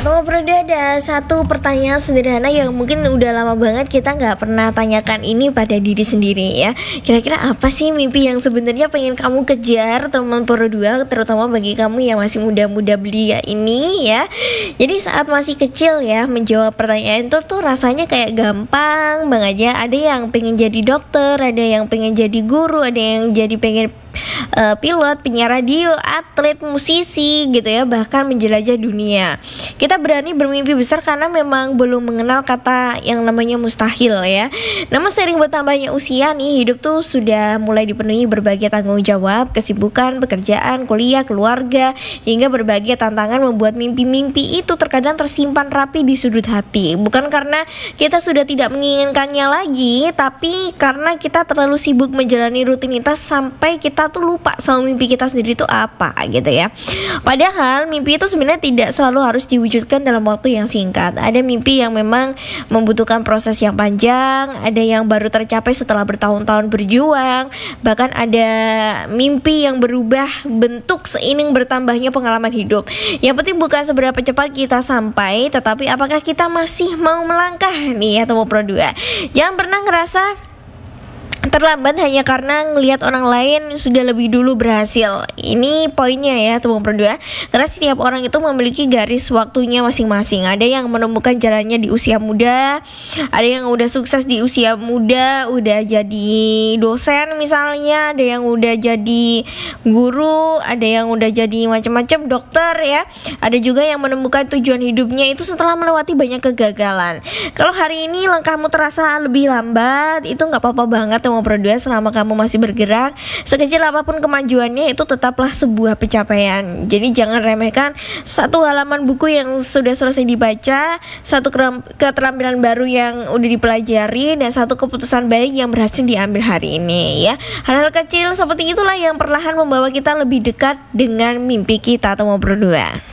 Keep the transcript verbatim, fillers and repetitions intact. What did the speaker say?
Teman Proda, ada satu pertanyaan sederhana yang mungkin udah lama banget kita nggak pernah tanyakan ini pada diri sendiri ya. Kira-kira apa sih mimpi yang sebenarnya pengen kamu kejar, teman Proda, terutama bagi kamu yang masih muda-muda belia ini ya. Jadi saat masih kecil ya, menjawab pertanyaan itu tuh rasanya kayak gampang banget ya. Ada yang pengen jadi dokter, ada yang pengen jadi guru, ada yang jadi pengen Uh, pilot, penyiar radio, atlet, musisi gitu ya, bahkan menjelajah dunia. Kita berani bermimpi besar karena memang belum mengenal kata yang namanya mustahil ya. Namun sering bertambahnya usia nih, hidup tuh sudah mulai dipenuhi berbagai tanggung jawab, kesibukan, pekerjaan, kuliah, keluarga, hingga berbagai tantangan membuat mimpi-mimpi itu terkadang tersimpan rapi di sudut hati. Bukan karena kita sudah tidak menginginkannya lagi, tapi karena kita terlalu sibuk menjalani rutinitas sampai kita tuh lupa sama mimpi kita sendiri itu apa gitu ya. Padahal mimpi itu sebenarnya tidak selalu harus diwujudkan dalam waktu yang singkat. Ada mimpi yang memang membutuhkan proses yang panjang, ada yang baru tercapai setelah bertahun-tahun berjuang, bahkan ada mimpi yang berubah bentuk seiring bertambahnya pengalaman hidup. Yang penting bukan seberapa cepat kita sampai, tetapi apakah kita masih mau melangkah nih ya teman Pro dua. Jangan pernah ngerasa terlambat hanya karena ngelihat orang lain sudah lebih dulu berhasil. Ini poinnya ya teman Pro dua. Karena setiap orang itu memiliki garis waktunya masing-masing. Ada yang menemukan jalannya di usia muda, ada yang udah sukses di usia muda, udah jadi dosen misalnya, ada yang udah jadi guru, ada yang udah jadi macam-macam dokter ya. Ada juga yang menemukan tujuan hidupnya itu setelah melewati banyak kegagalan. Kalau hari ini langkahmu terasa lebih lambat, itu nggak apa-apa banget teman Pro dua, selama kamu masih bergerak. Sekecil apapun kemajuannya itu tetaplah sebuah pencapaian. Jadi jangan remehkan satu halaman buku yang sudah selesai dibaca, satu keterampilan baru yang udah dipelajari, dan satu keputusan baik yang berhasil diambil hari ini ya. Hal-hal kecil seperti itulah yang perlahan membawa kita lebih dekat dengan mimpi kita teman Pro dua.